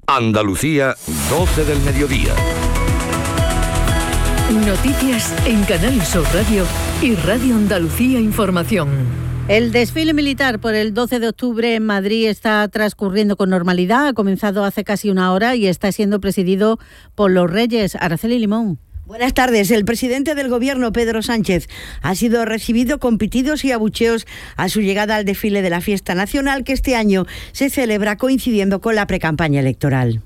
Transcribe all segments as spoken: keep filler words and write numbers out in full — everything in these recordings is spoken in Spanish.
Andalucía, doce del mediodía. Noticias en Canal Sur Radio y Radio Andalucía Información. El desfile militar por el doce de octubre en Madrid está transcurriendo con normalidad. Ha comenzado hace casi una hora y está siendo presidido por los Reyes. Araceli Limón. Buenas tardes. El presidente del Gobierno, Pedro Sánchez, ha sido recibido con pitidos y abucheos a su llegada al desfile de la Fiesta Nacional, que este año se celebra coincidiendo con la precampaña electoral.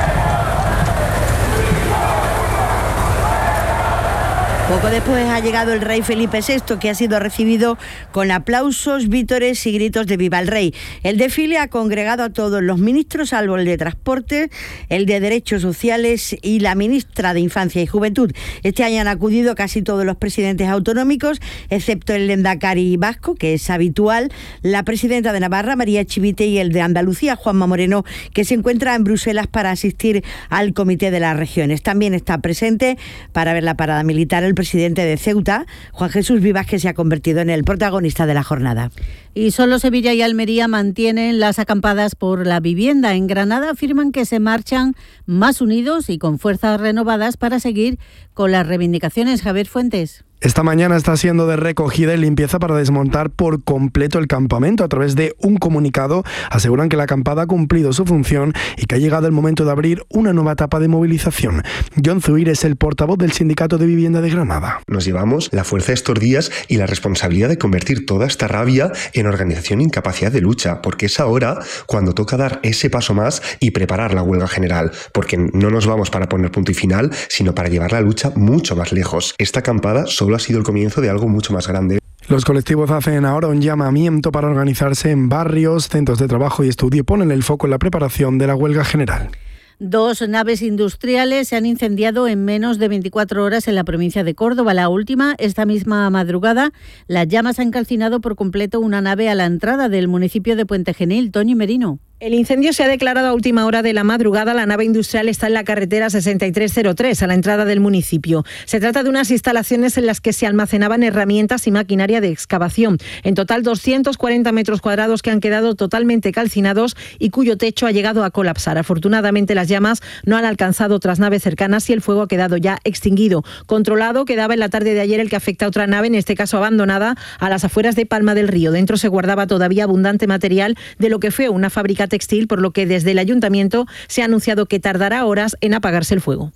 Poco después ha llegado el rey Felipe sexto, que ha sido recibido con aplausos, vítores y gritos de ¡Viva el Rey! El desfile ha congregado a todos los ministros, salvo el de Transporte, el de Derechos Sociales y la ministra de Infancia y Juventud. Este año han acudido casi todos los presidentes autonómicos, excepto el lehendakari vasco, que es habitual, la presidenta de Navarra, María Chivite, y el de Andalucía, Juanma Moreno, que se encuentra en Bruselas para asistir al Comité de las Regiones. También está presente para ver la parada militar el presidente de Ceuta, Juan Jesús Vivas, que se ha convertido en el protagonista de la jornada. Y solo Sevilla y Almería mantienen las acampadas por la vivienda. En Granada afirman que se marchan más unidos y con fuerzas renovadas para seguir con las reivindicaciones. Javier Fuentes. Esta mañana está siendo de recogida y limpieza para desmontar por completo el campamento. A través de un comunicado aseguran que la acampada ha cumplido su función y que ha llegado el momento de abrir una nueva etapa de movilización. John Zuir es el portavoz del Sindicato de Vivienda de Granada. Nos llevamos la fuerza de estos días y la responsabilidad de convertir toda esta rabia en organización e incapacidad de lucha, porque es ahora cuando toca dar ese paso más y preparar la huelga general, porque no nos vamos para poner punto y final, sino para llevar la lucha mucho más lejos. Esta acampada solo ha sido el comienzo de algo mucho más grande. Los colectivos hacen ahora un llamamiento para organizarse en barrios, centros de trabajo y estudio y ponen el foco en la preparación de la huelga general. Dos naves industriales se han incendiado en menos de veinticuatro horas en la provincia de Córdoba. La última, esta misma madrugada, las llamas han calcinado por completo una nave a la entrada del municipio de Puente Genil. Toñi Merino. El incendio se ha declarado a última hora de la madrugada. La nave industrial está en la carretera sesenta y tres cero tres, a la entrada del municipio. Se trata de unas instalaciones en las que se almacenaban herramientas y maquinaria de excavación. En total, doscientos cuarenta metros cuadrados que han quedado totalmente calcinados y cuyo techo ha llegado a colapsar. Afortunadamente, las llamas no han alcanzado otras naves cercanas y el fuego ha quedado ya extinguido. Controlado quedaba en la tarde de ayer el que afecta a otra nave, en este caso abandonada, a las afueras de Palma del Río. Dentro se guardaba todavía abundante material de lo que fue una fábrica textil, por lo que desde el ayuntamiento se ha anunciado que tardará horas en apagarse el fuego.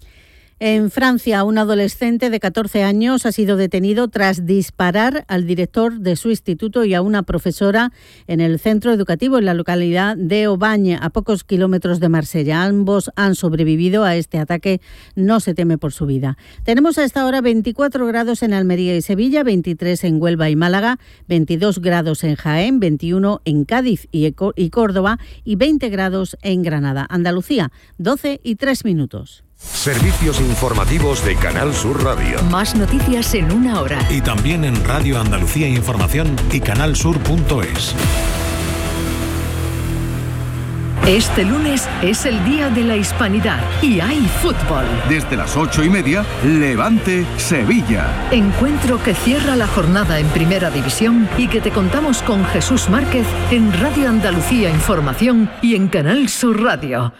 En Francia, un adolescente de catorce años ha sido detenido tras disparar al director de su instituto y a una profesora en el centro educativo en la localidad de Aubagne, a pocos kilómetros de Marsella. Ambos han sobrevivido a este ataque, no se teme por su vida. Tenemos a esta hora veinticuatro grados en Almería y Sevilla, veintitrés en Huelva y Málaga, veintidós grados en Jaén, veintiuno en Cádiz y Córdoba y veinte grados en Granada. Andalucía, doce y tres minutos. Servicios informativos de Canal Sur Radio. Más noticias en una hora. Y también en Radio Andalucía Información y canalsur punto es. Este lunes es el Día de la Hispanidad y hay fútbol. Desde las ocho y media, Levante Sevilla. Encuentro que cierra la jornada en Primera División y que te contamos con Jesús Márquez en Radio Andalucía Información y en Canal Sur Radio.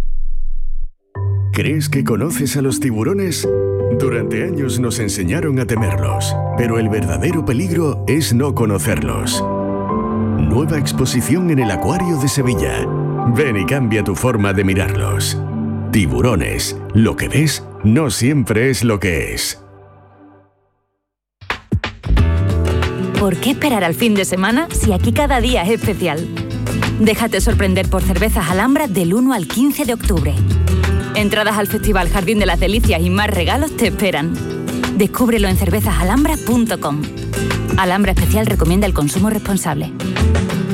¿Crees que conoces a los tiburones? Durante años nos enseñaron a temerlos, pero el verdadero peligro es no conocerlos. Nueva exposición en el Acuario de Sevilla. Ven y cambia tu forma de mirarlos. Tiburones, lo que ves no siempre es lo que es. ¿Por qué esperar al fin de semana si aquí cada día es especial? Déjate sorprender por Cervezas Alhambra del uno al quince de octubre. Entradas al Festival Jardín de las Delicias y más regalos te esperan. Descúbrelo en cervezas alhambra punto com. Alhambra Especial recomienda el consumo responsable.